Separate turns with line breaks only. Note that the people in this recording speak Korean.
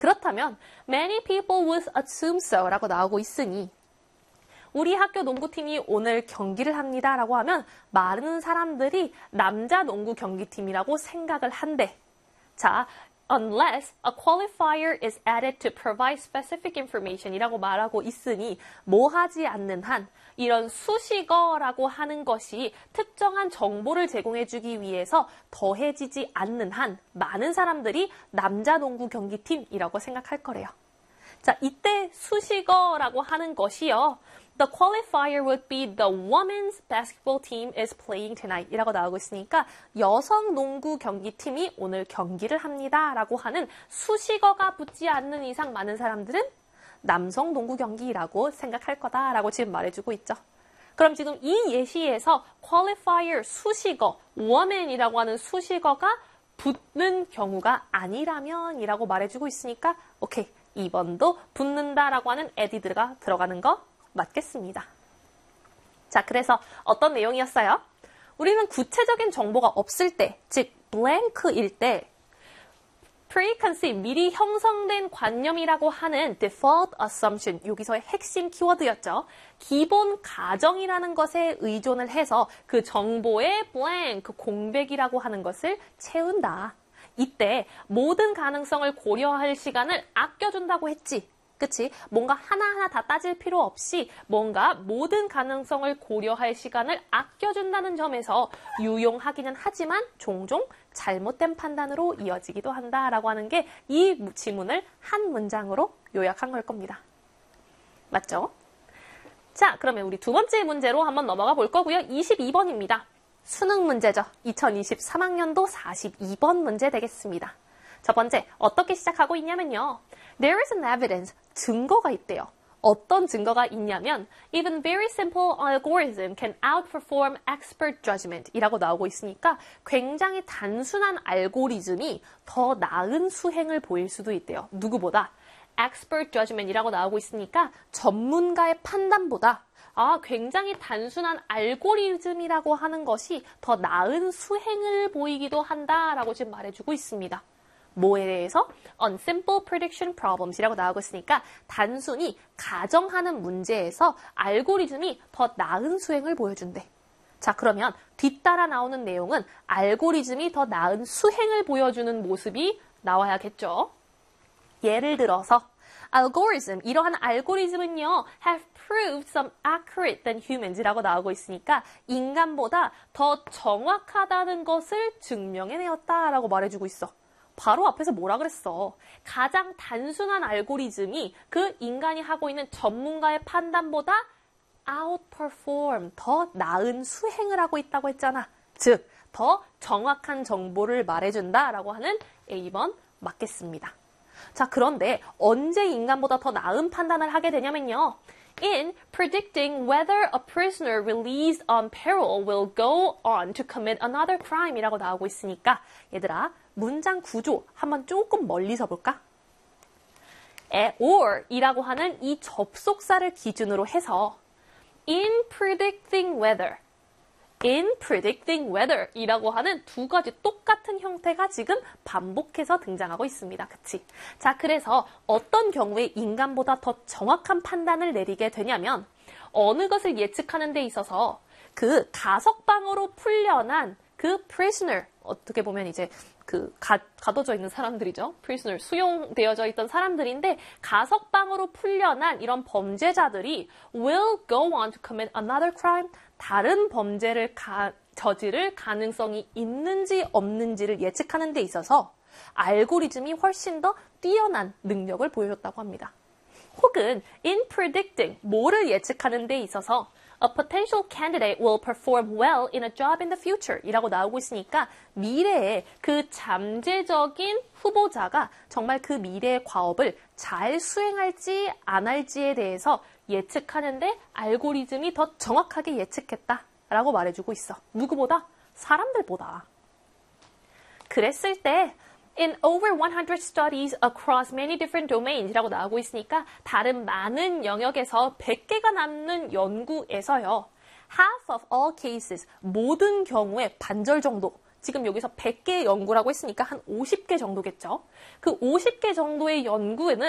그렇다면 many people would assume so 라고 나오고 있으니 우리 학교 농구팀이 오늘 경기를 합니다 라고 하면 많은 사람들이 남자 농구 경기팀이라고 생각을 한대. 자, unless a qualifier is added to provide specific information 이라고 말하고 있으니 뭐 하지 않는 한 이런 수식어라고 하는 것이 특정한 정보를 제공해주기 위해서 더해지지 않는 한 많은 사람들이 남자 농구 경기팀이라고 생각할 거래요. 자, 이때 수식어라고 하는 것이요. The qualifier would be the women's basketball team is playing tonight 이라고 나오고 있으니까 여성 농구 경기팀이 오늘 경기를 합니다 라고 하는 수식어가 붙지 않는 이상 많은 사람들은 남성 농구 경기라고 생각할 거다라고 지금 말해주고 있죠. 그럼 지금 이 예시에서 qualifier 수식어, woman이라고 하는 수식어가 붙는 경우가 아니라면 이라고 말해주고 있으니까 오케이, 2번도 붙는다라고 하는 added가 들어가는 거 맞겠습니다. 자, 그래서 어떤 내용이었어요? 우리는 구체적인 정보가 없을 때, 즉 blank일 때 preconceived, 미리 형성된 관념이라고 하는 default assumption, 여기서의 핵심 키워드였죠. 기본 가정이라는 것에 의존을 해서 그 정보의 blank, 그 공백이라고 하는 것을 채운다. 이때 모든 가능성을 고려할 시간을 아껴준다고 했지. 그치? 뭔가 하나하나 다 따질 필요 없이 뭔가 모든 가능성을 고려할 시간을 아껴준다는 점에서 유용하기는 하지만 종종 잘못된 판단으로 이어지기도 한다라고 하는 게 이 지문을 한 문장으로 요약한 걸 겁니다. 맞죠? 자, 그러면 우리 두 번째 문제로 한번 넘어가 볼 거고요. 22번입니다. 수능 문제죠. 2023학년도 42번 문제 되겠습니다. 첫 번째, 어떻게 시작하고 있냐면요. There is an evidence, 증거가 있대요. 어떤 증거가 있냐면 even very simple algorithm can outperform expert judgment 이라고 나오고 있으니까 굉장히 단순한 알고리즘이 더 나은 수행을 보일 수도 있대요. 누구보다? expert judgment 이라고 나오고 있으니까 전문가의 판단보다 굉장히 단순한 알고리즘이라고 하는 것이 더 나은 수행을 보이기도 한다라고 지금 말해주고 있습니다. 뭐에 대해서? On simple prediction problems 이라고 나오고 있으니까 단순히 가정하는 문제에서 알고리즘이 더 나은 수행을 보여준대. 자, 그러면 뒤따라 나오는 내용은 알고리즘이 더 나은 수행을 보여주는 모습이 나와야겠죠. 예를 들어서 algorithm, 이러한 알고리즘은요 have proved some accurate than humans 이라고 나오고 있으니까 인간보다 더 정확하다는 것을 증명해내었다라고 말해주고 있어. 바로 앞에서 뭐라 그랬어? 가장 단순한 알고리즘이 그 인간이 하고 있는 전문가의 판단보다 outperform, 더 나은 수행을 하고 있다고 했잖아. 즉, 더 정확한 정보를 말해준다라고 하는 A번 맞겠습니다. 자, 그런데 언제 인간보다 더 나은 판단을 하게 되냐면요. In predicting whether a prisoner released on parole will go on to commit another crime 이라고 나오고 있으니까 얘들아, 문장 구조 한번 조금 멀리서 볼까? or 이라고 하는 이 접속사를 기준으로 해서 in predicting whether 이라고 하는 두 가지 똑같은 형태가 지금 반복해서 등장하고 있습니다. 그치? 자, 그래서 어떤 경우에 인간보다 더 정확한 판단을 내리게 되냐면 어느 것을 예측하는 데 있어서 그 가석방으로 풀려난 그 prisoner, 어떻게 보면 이제 그 가둬져 있는 사람들이죠. prisoner, 수용되어져 있던 사람들인데 가석방으로 풀려난 이런 범죄자들이 will go on to commit another crime, 다른 범죄를 저지를 가능성이 있는지 없는지를 예측하는 데 있어서 알고리즘이 훨씬 더 뛰어난 능력을 보여줬다고 합니다. 혹은 in predicting, 뭐를 예측하는 데 있어서 a potential candidate will perform well in a job in the future 이라고 나오고 있으니까 미래에 그 잠재적인 후보자가 정말 그 미래의 과업을 잘 수행할지 안 할지에 대해서 예측하는데 알고리즘이 더 정확하게 예측했다라고 말해주고 있어. 누구보다? 사람들보다. 그랬을 때 In over 100 studies across many different domains 이라고 나오고 있으니까 다른 많은 영역에서 100개가 남는 연구에서요. Half of all cases, 모든 경우에 반절 정도, 지금 여기서 100개 연구라고 했으니까 한 50개 정도겠죠. 그 50개 정도의 연구에는